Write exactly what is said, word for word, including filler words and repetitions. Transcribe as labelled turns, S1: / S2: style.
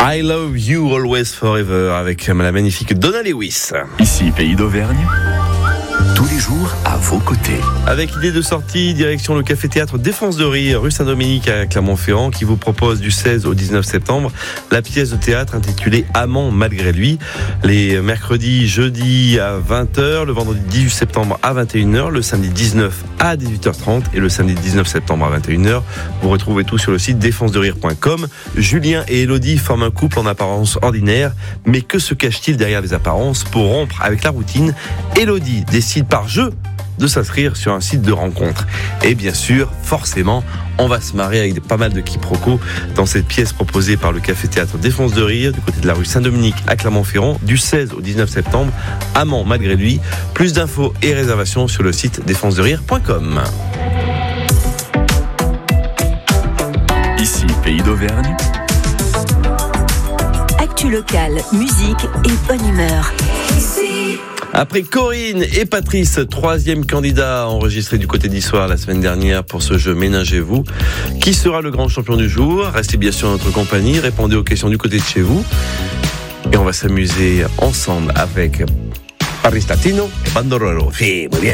S1: I Love You Always Forever avec la magnifique Donna Lewis.
S2: Ici, Pays d'Auvergne, tous les jours à vos côtés.
S1: Avec idée de sortie, direction le café-théâtre Défense de Rire, rue Saint-Dominique à Clermont-Ferrand, qui vous propose du seize au dix-neuf septembre la pièce de théâtre intitulée Amant malgré lui. Les mercredis, jeudis à vingt heures, le vendredi dix-huit septembre à vingt et une heures, le samedi dix-neuf à dix-huit heures trente et le samedi dix-neuf septembre à vingt et une heures. Vous retrouvez tout sur le site défense de rire point com. Julien et Elodie forment un couple en apparence ordinaire, mais que se cache-t-il derrière les apparences? Pour rompre avec la routine, Elodie décide par jeu de s'inscrire sur un site de rencontre. Et bien sûr, forcément, on va se marrer avec pas mal de quiproquos dans cette pièce proposée par le café-théâtre Défense de Rire, du côté de la rue Saint-Dominique à Clermont-Ferrand, du seize au dix-neuf septembre. Amant malgré lui. Plus d'infos et réservations sur le site défense de rire point com.
S2: Ici, Pays d'Auvergne.
S3: Actu locale, musique et bonne humeur.
S1: Après Corinne et Patrice, troisième candidat enregistré du côté d'Issoire la semaine dernière pour ce jeu Ménagez-vous. Qui sera le grand champion du jour? Restez bien sûr en notre compagnie, répondez aux questions du côté de chez vous. Et on va s'amuser ensemble avec Paris Latino et Bandolero. Sí, muy bien.